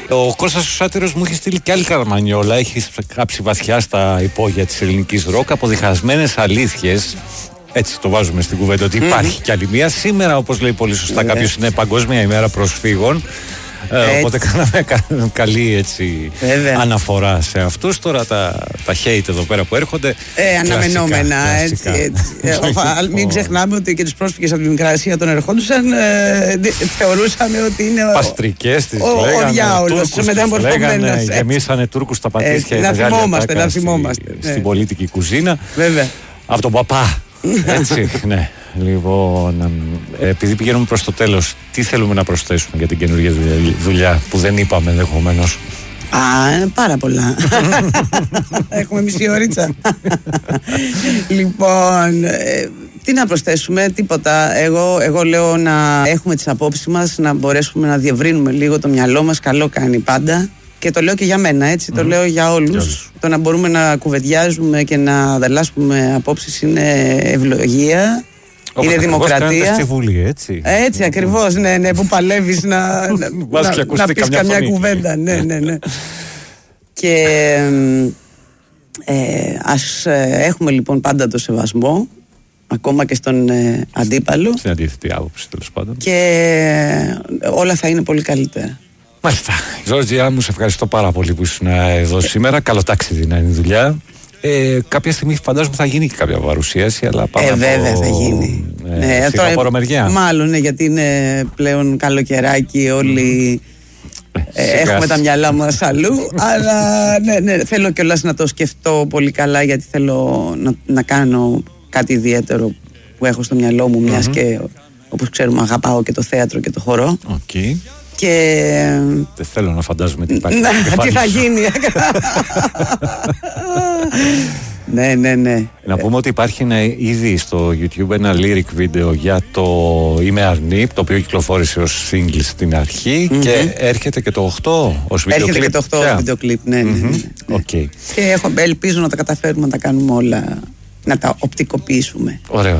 Ο Κώστας ο Σάτυρος μου έχει στείλει και άλλη καραμανιόλα. Έχει κάψει βαθιά στα υπόγεια της ελληνικής ροκ από διχασμένες αλήθειες. Έτσι το βάζουμε στην κουβέντα ότι υπάρχει κι άλλη μία. Σήμερα, όπως λέει πολύ σωστά κάποιος, είναι Παγκόσμια ημέρα προσφύγων. Οπότε κάναμε καλή έτσι αναφορά σε αυτούς. Τώρα τα hate εδώ πέρα που έρχονται αναμενόμενα έτσι. Μην ξεχνάμε ότι και τους πρόσφυγες από τη Μικρά Ασία τον ερχόντουσαν, θεωρούσαμε ότι είναι παστρικές τις ο διάολος μεταμορφωμένος. Γεμίσανε Τούρκους στα πατήσια. Να θυμόμαστε στην πολίτικη κουζίνα. Βέβαια. Από τον παπά. Έτσι, ναι. Λοιπόν, επειδή πηγαίνουμε προς το τέλος, τι θέλουμε να προσθέσουμε για την καινούργια δουλειά που δεν είπαμε ενδεχομένως? Πάρα πολλά. Έχουμε μισή ωρίτσα. Λοιπόν, τι να προσθέσουμε, τίποτα. Εγώ λέω να έχουμε τις απόψεις μας, να μπορέσουμε να διευρύνουμε λίγο το μυαλό μας. Καλό κάνει πάντα. Και το λέω και για μένα, έτσι, το λέω για όλους. Το να μπορούμε να κουβεντιάζουμε και να ανταλλάσσουμε απόψεις είναι ευλογία, είναι δημοκρατία. Στη Βουλή, έτσι. Έτσι ακριβώς, ναι, που παλεύεις να πεις καμιά κουβέντα. Ναι. Και ας έχουμε λοιπόν πάντα το σεβασμό, ακόμα και στον αντίπαλο. Στην αντίθετη άποψη, τέλος πάντων. Και όλα θα είναι πολύ καλύτερα. Μάλιστα. Ζόρτζια, μου σε ευχαριστώ πάρα πολύ που ήσουν εδώ σήμερα. Καλό ταξίδι να είναι η δουλειά. Κάποια στιγμή φαντάζομαι θα γίνει και κάποια παρουσίαση, αλλά πάμε βέβαια θα γίνει. Σιγαπορομεριά. Μάλλον, γιατί είναι πλέον καλοκαιράκι, όλοι έχουμε τα μυαλά μας αλλού. Αλλά ναι, θέλω κιόλας να το σκεφτώ πολύ καλά, γιατί θέλω να κάνω κάτι ιδιαίτερο που έχω στο μυαλό μου, μιας και όπως ξέρουμε αγαπάω και το θέατρο και το χορό. Okay. Και... δεν θέλω να φαντάζομαι τι υπάρχει. Τι θα γίνει. Ναι. Να πούμε ότι υπάρχει ήδη στο YouTube ένα lyric βίντεο για το Είμαι Αρνή, το οποίο κυκλοφόρησε ως single στην αρχή και έρχεται και το 8 ως βίντεο κλιπ. Έρχεται και το 8 ως βίντεο κλιπ, ναι. Okay. Και ελπίζω να τα καταφέρουμε να τα κάνουμε όλα, να τα οπτικοποιήσουμε. Ωραία.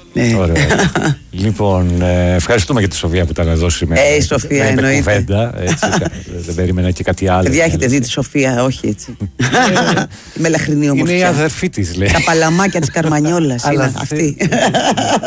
Λοιπόν, ευχαριστούμε και τη Σοφία που ήταν εδώ σήμερα. Η Σοφία εννοείται. Κουβέντα, έτσι, δεν περίμενα και κάτι άλλο. Παιδιά, έχετε δει τη Σοφία, όχι έτσι. Η μελαχρινή ομορφιά. Είναι η αδερφή της, λέει. Τα παλαμάκια της Καρμανιόλας είναι αυτή.